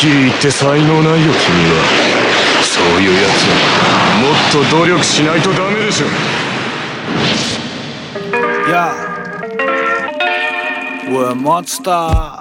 きり言って才能ないよ君は。そういうやつはもっと努力しないとダメでしょ。 Yeah, we're a monster.